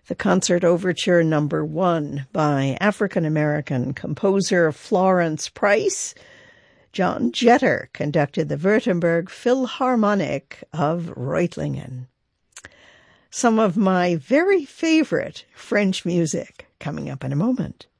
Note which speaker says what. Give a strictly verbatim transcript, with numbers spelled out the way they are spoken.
Speaker 1: The Concert Overture Number One by African-American composer Florence Price. John Jetter conducted the Württemberg Philharmonic of Reutlingen. Some of my very favorite French music coming up in a moment.